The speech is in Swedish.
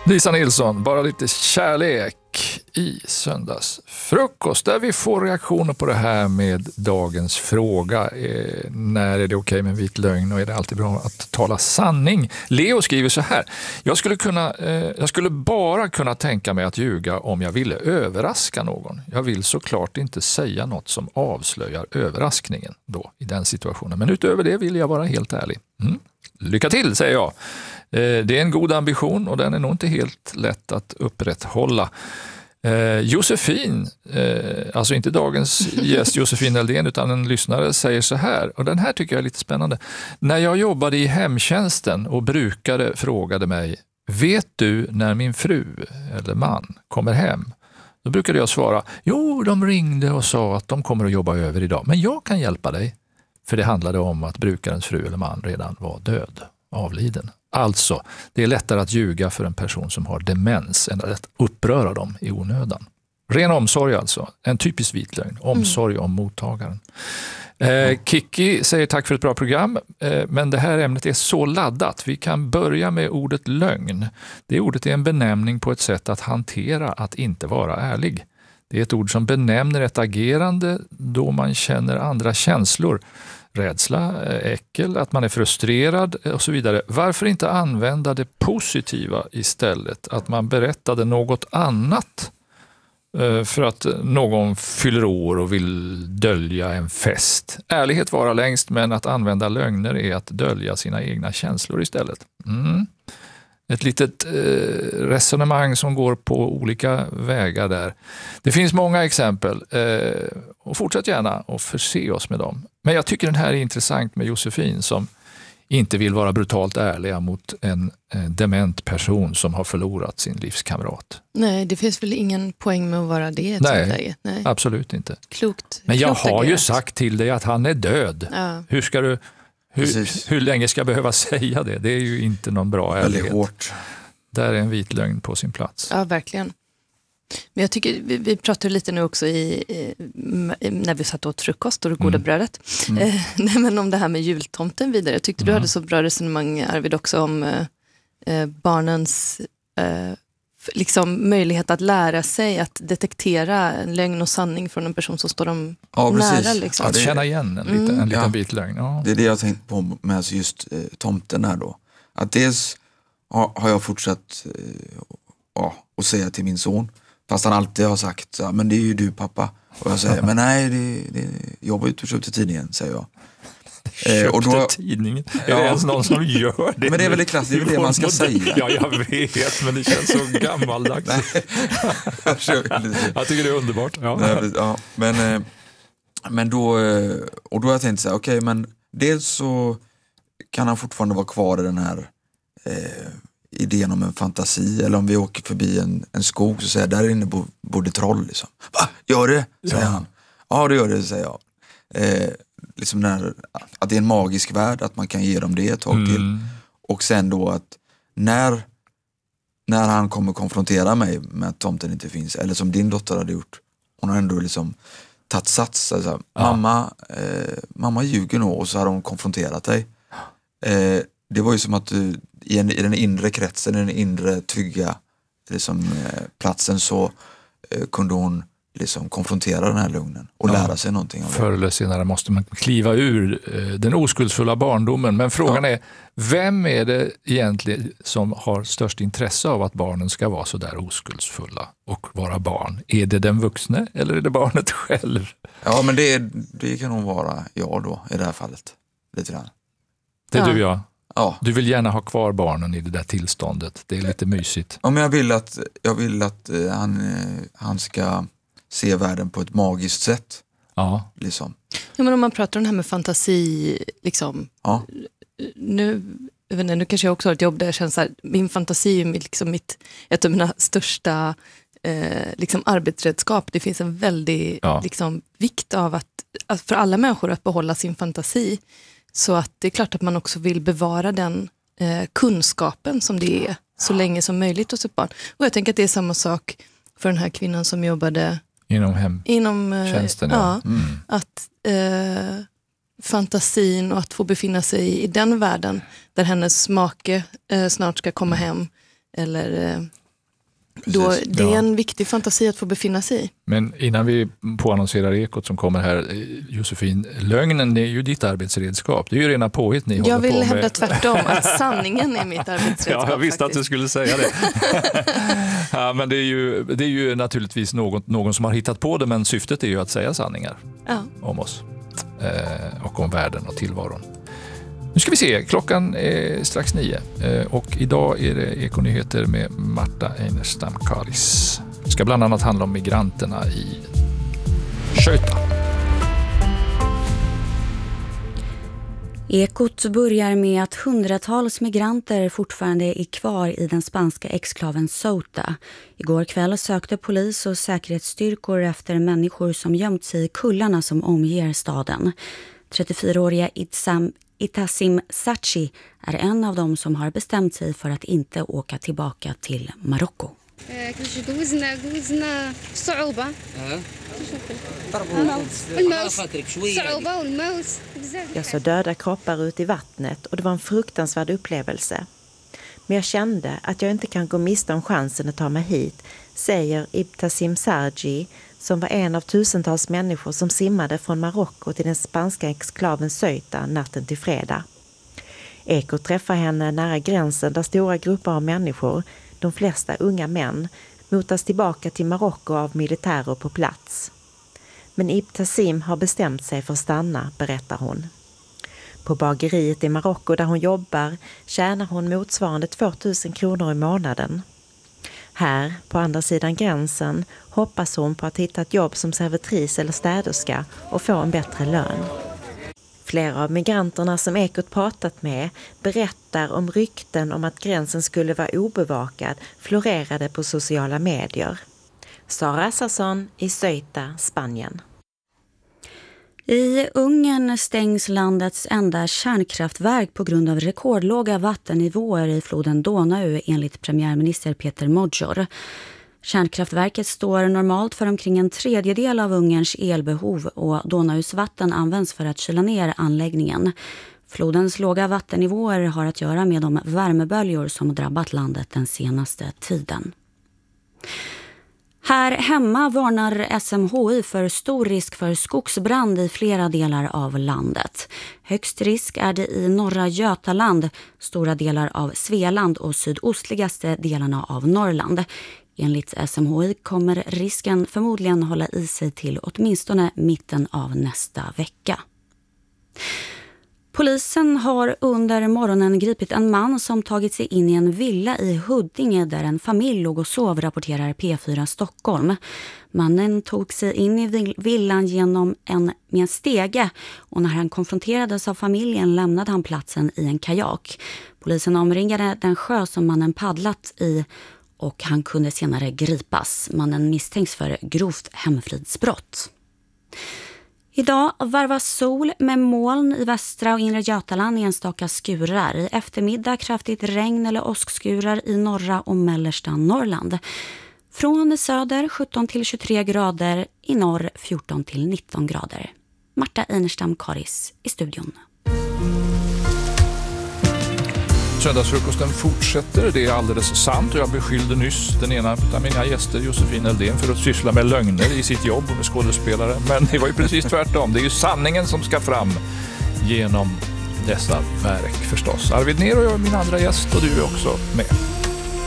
Lisa Nilsson, bara lite kärlek i söndagsfrukost, där vi får reaktioner på det här med dagens fråga. När är det okej med vit lögn och är det alltid bra att tala sanning? Leo skriver så här: jag skulle bara kunna tänka mig att ljuga om jag ville överraska någon. Jag vill såklart inte säga något som avslöjar överraskningen då i den situationen. Men utöver det vill jag vara helt ärlig. Lycka till, säger jag. Det är en god ambition och den är nog inte helt lätt att upprätthålla. Josefin, alltså inte dagens gäst Josefin Eldén utan en lyssnare, säger så här, och den här tycker jag är lite spännande. När jag jobbade i hemtjänsten och brukare frågade mig: vet du när min fru eller man kommer hem? Då brukade jag svara: jo, de ringde och sa att de kommer att jobba över idag, men jag kan hjälpa dig. För det handlade om att brukarens fru eller man redan var död, avliden. Alltså, det är lättare att ljuga för en person som har demens än att uppröra dem i onödan. Ren omsorg alltså, en typisk vit lögn. Omsorg om mottagaren. Kiki säger tack för ett bra program, men det här ämnet är så laddat. Vi kan börja med ordet lögn. Det ordet är en benämning på ett sätt att hantera att inte vara ärlig. Det är ett ord som benämner ett agerande då man känner andra känslor. Rädsla, äckel, att man är frustrerad och så vidare. Varför inte använda det positiva istället? Att man berättade något annat för att någon fyller år och vill dölja en fest. Ärlighet vara längst, men att använda lögner är att dölja sina egna känslor istället. Ett litet resonemang som går på olika vägar där. Det finns många exempel och fortsätt gärna och förse oss med dem. Men jag tycker den här är intressant med Josefin som inte vill vara brutalt ärliga mot en dement person som har förlorat sin livskamrat. Nej, det finns väl ingen poäng med att vara det i ett sånt läge. Nej, absolut inte. Klokt. Men jag har ju sagt till dig att han är död. Ja. Hur ska du... Hur länge ska jag behöva säga det? Det är ju inte någon bra ärlighet. Väldigt hårt. Där är en vit lögn på sin plats. Ja, verkligen. Men jag tycker, vi pratade lite nu också när vi satt åt frukost och det goda brödet. Nej, men om det här med jultomten vidare. Jag tyckte du hade så bra resonemang, Arvid, också om barnens liksom möjlighet att lära sig att detektera en lögn och sanning från en person som står dem nära. Liksom. Att känna igen en liten bit lögn. Ja. Det är det jag tänkt på med just tomten här då. Att dels har jag fortsatt att säga till min son, fast han alltid har sagt, ja, men det är ju du pappa. Och jag säger, men nej, jag var ute och köpte tidningen, säger jag. Köpte tidningen? Är det ens någon som gör det? Men det är väl det klassiskt, det är det man ska säga. Ja, jag vet, men det känns så gammaldags. Jag tycker det är underbart. Ja. Ja, men då har jag tänkt så här, okej, men dels så kan han fortfarande vara kvar i den här idén om en fantasi, eller om vi åker förbi en skog så säger jag, där inne bor det troll liksom. Va? Gör det? Säger han. Ja, det gör det, säger jag. Liksom att det är en magisk värld, att man kan ge dem det ett tag till. Och sen då att när han kommer konfrontera mig med att tomten inte finns, eller som din dotter hade gjort, hon har ändå liksom tagit sats, alltså, mamma ljuger nog, och så har hon konfronterat dig. Det var ju som att du i den inre kretsen, i den inre trygga liksom, platsen, så kunde hon liksom konfrontera den här lugnen och lära sig någonting av det. Förr eller senare måste man kliva ur den oskuldsfulla barndomen. Men frågan är, vem är det egentligen som har störst intresse av att barnen ska vara så där oskuldsfulla och vara barn? Är det den vuxne eller är det barnet själv? Ja, men det kan nog vara jag då i det här fallet. Lite grann. Det är du, ja. Ja. Du vill gärna ha kvar barnen i det där tillståndet. Det är lite mysigt. Ja, men jag vill att han ska se världen på ett magiskt sätt. Ja. Liksom. Ja, men om man pratar om det här med fantasi, liksom. Ja. Nu kanske jag också har ett jobb där jag känner så här, min fantasi är liksom ett av mina största liksom arbetsredskap. Det finns en väldig liksom, vikt av att för alla människor att behålla sin fantasi. Så att det är klart att man också vill bevara den kunskapen som det är så länge som möjligt hos ett barn. Och jag tänker att det är samma sak för den här kvinnan som jobbade inom hemtjänsten. Att fantasin och att få befinna sig i den världen där hennes make snart ska komma hem Eller då, det är en viktig fantasi att få befinna sig i. Men innan vi påannonserar Ekot som kommer här, Josefin, lögnen är ju ditt arbetsredskap. Det är ju rena påhitt ni håller på med. Jag vill hävda tvärtom, att sanningen är mitt arbetsredskap. Ja, jag visste faktiskt att du skulle säga det. Ja, men det är ju naturligtvis någon som har hittat på det, men syftet är ju att säga sanningar om oss och om världen och tillvaron. Nu ska vi se, klockan är strax 9 och idag är det Ekonyheter med Marta Einerstam Karis. Det ska bland annat handla om migranterna i Ceuta. Ekot börjar med att hundratals migranter fortfarande är kvar i den spanska exklaven Ceuta. Igår kväll sökte polis och säkerhetsstyrkor efter människor som gömt sig i kullarna som omger staden. 34-åriga Itassim Sachi är en av dem som har bestämt sig för att inte åka tillbaka till Marocko. Jag såg döda kroppar ut i vattnet och det var en fruktansvärd upplevelse. Men jag kände att jag inte kan gå miste om chansen att ta mig hit, säger Itassim Sachi, som var en av tusentals människor som simmade från Marocko till den spanska exklaven Ceuta natten till fredag. Ekot träffar henne nära gränsen där stora grupper av människor, de flesta unga män, motas tillbaka till Marocko av militärer på plats. Men Itassim har bestämt sig för att stanna, berättar hon. På bageriet i Marocko där hon jobbar tjänar hon motsvarande 2000 kronor i månaden. Här, på andra sidan gränsen, hoppas hon på att hitta ett jobb som servitris eller städerska och få en bättre lön. Flera av migranterna som Ekot pratat med berättar om rykten om att gränsen skulle vara obevakad florerade på sociala medier. Sara Sasson i Ceuta, Spanien. I Ungern stängs landets enda kärnkraftverk på grund av rekordlåga vattennivåer i floden Donau enligt premiärminister Peter Magyar. Kärnkraftverket står normalt för omkring en tredjedel av Ungerns elbehov och Donaus vatten används för att kyla ner anläggningen. Flodens låga vattennivåer har att göra med de värmeböljor som drabbat landet den senaste tiden. Här hemma varnar SMHI för stor risk för skogsbrand i flera delar av landet. Högst risk är det i norra Götaland, stora delar av Svealand och sydostligaste delarna av Norrland. Enligt SMHI kommer risken förmodligen hålla i sig till åtminstone mitten av nästa vecka. Polisen har under morgonen gripit en man som tagit sig in i en villa i Huddinge där en familj låg och sov, rapporterar P4 Stockholm. Mannen tog sig in i villan med en stege och när han konfronterades av familjen lämnade han platsen i en kajak. Polisen omringade den sjö som mannen paddlat i och han kunde senare gripas. Mannen misstänks för grovt hemfridsbrott. Idag varvas sol med moln i västra och inre Götaland i enstaka skurar. I eftermiddag kraftigt regn eller åskskurar i norra och mellersta Norrland. Från söder 17 till 23 grader, i norr 14 till 19 grader. Marta Einerstam Karis i studion. Söndagsfrukosten fortsätter, det är alldeles sant och jag beskyllde nyss den ena av mina gäster, Josefin Eldén, för att syssla med lögner i sitt jobb och med skådespelare. Men det var ju precis tvärtom, det är ju sanningen som ska fram genom dessa verk förstås. Arvid Ner och jag är min andra gäst och du är också med.